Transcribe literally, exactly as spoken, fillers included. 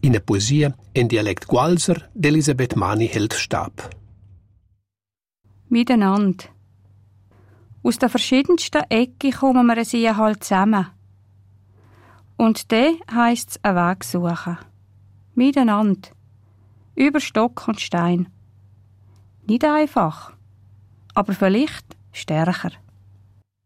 In der Poesie in Dialekt Gualser d'Elisabeth Mani hält Stab. Miteinander. Aus den verschiedensten Ecken kommen wir sie halt zusammen. Und dann heisst es einen Weg suchen. Miteinander. Über Stock und Stein. Nicht einfach, aber vielleicht stärker.